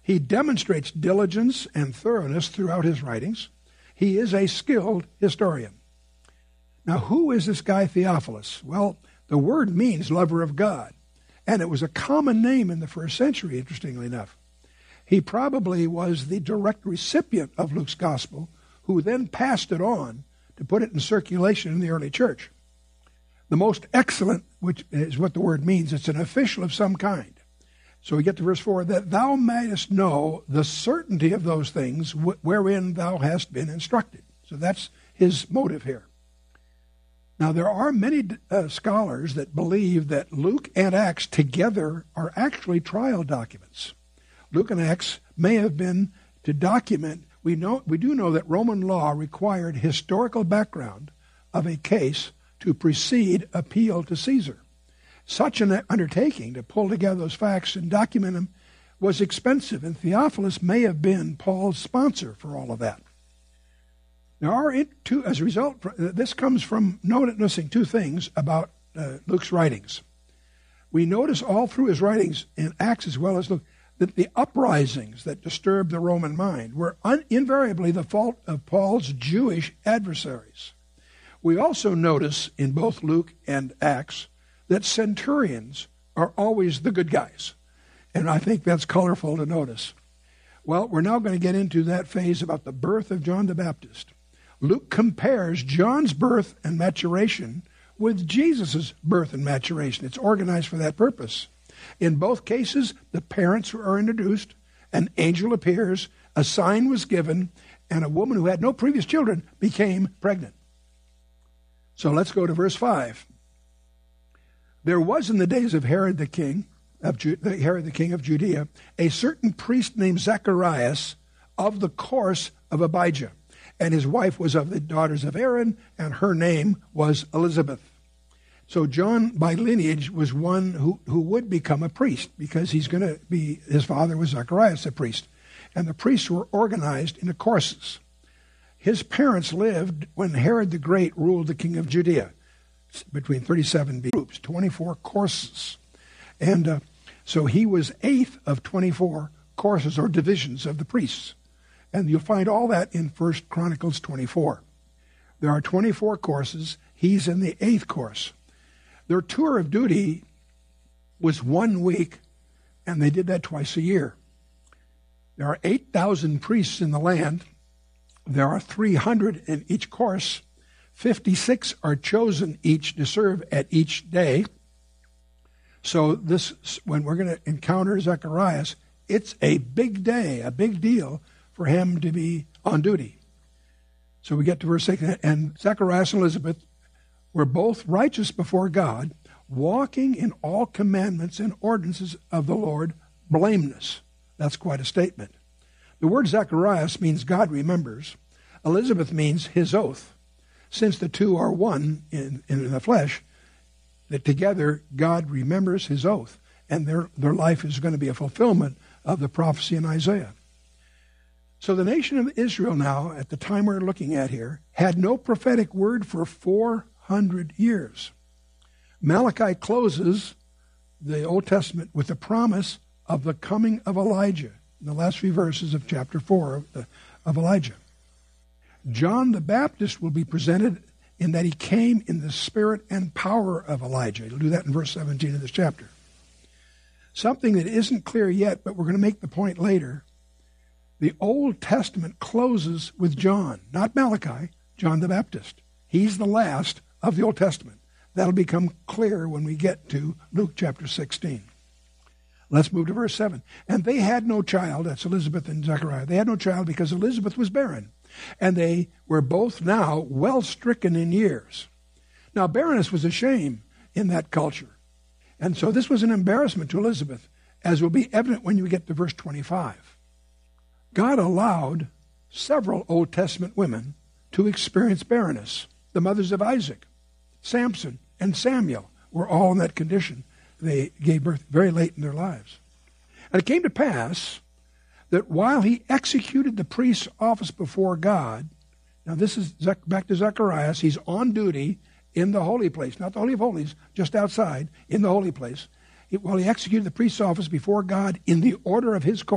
He demonstrates diligence and thoroughness throughout his writings. He is a skilled historian. Now, who is this guy Theophilus? Well, the word means lover of God, and it was a common name in the first century, interestingly enough. He probably was the direct recipient of Luke's gospel, who then passed it on to put it in circulation in the early church. The most excellent, which is what the word means, it's an official of some kind. So we get to verse 4, that thou mightest know the certainty of those things wherein thou hast been instructed. So that's his motive here. Now, there are many scholars that believe that Luke and Acts together are actually trial documents. Luke and Acts may have been to document. We do know that Roman law required historical background of a case to precede appeal to Caesar. Such an undertaking to pull together those facts and document them was expensive, and Theophilus may have been Paul's sponsor for all of that. There are as a result, this comes from noticing two things about Luke's writings. We notice all through his writings in Acts as well as Luke that the uprisings that disturbed the Roman mind were invariably the fault of Paul's Jewish adversaries. We also notice in both Luke and Acts that centurions are always the good guys. And I think that's colorful to notice. Well, we're now going to get into that phase about the birth of John the Baptist. Luke compares John's birth and maturation with Jesus' birth and maturation. It's organized for that purpose. In both cases, the parents are introduced, an angel appears, a sign was given, and a woman who had no previous children became pregnant. So let's go to verse 5. There was in the days of Herod the king of Judea, a certain priest named Zacharias of the course of Abijah, and his wife was of the daughters of Aaron, and her name was Elizabeth. So John, by lineage, was one who would become a priest, because his father was Zacharias, a priest. And the priests were organized into courses. His parents lived when Herod the Great ruled the king of Judea, between 37 groups, 24 courses. And so he was eighth of 24 courses or divisions of the priests. And you'll find all that in 1 Chronicles 24. There are 24 courses. He's in the eighth course. Their tour of duty was 1 week, and they did that twice a year. There are 8,000 priests in the land. There are 300 in each course. 56 are chosen each to serve at each day. So when we're going to encounter Zacharias, it's a big day, a big deal for him to be on duty. So we get to verse 6, and Zacharias and Elizabeth were both righteous before God, walking in all commandments and ordinances of the Lord, blameless. That's quite a statement. The word Zacharias means God remembers. Elizabeth means his oath. Since the two are one in the flesh, that together God remembers his oath, and their life is going to be a fulfillment of the prophecy in Isaiah. So the nation of Israel now, at the time we're looking at here, had no prophetic word for 400 years. Malachi closes the Old Testament with the promise of the coming of Elijah, in the last few verses of chapter 4 of Elijah. John the Baptist will be presented in that he came in the spirit and power of Elijah. He'll do that in verse 17 of this chapter. Something that isn't clear yet, but we're going to make the point later. The Old Testament closes with John, not Malachi, John the Baptist. He's the last of the Old Testament. That'll become clear when we get to Luke chapter 16. Let's move to verse 7. And they had no child, that's Elizabeth and Zechariah. They had no child because Elizabeth was barren, and they were both now well stricken in years. Now, barrenness was a shame in that culture. And so this was an embarrassment to Elizabeth, as will be evident when you get to verse 25. God allowed several Old Testament women to experience barrenness. The mothers of Isaac, Samson, and Samuel were all in that condition. They gave birth very late in their lives. And it came to pass that while he executed the priest's office before God, now this is back to Zacharias, he's on duty in the holy place, not the Holy of Holies, just outside, in the holy place. While he executed the priest's office before God in the order of his course,